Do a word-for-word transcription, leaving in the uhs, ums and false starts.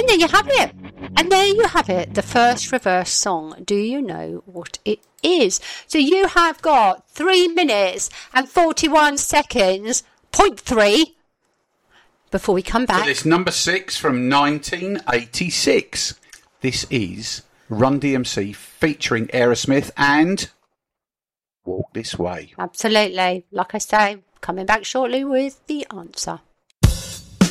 And there you have it. And there you have it. The first reverse song. Do you know what it is? So you have got three minutes and forty-one seconds, point three, before we come back. So this number six from nineteen eighty-six. This is Run D M C featuring Aerosmith and Walk This Way. Absolutely. Like I say, coming back shortly with the answer.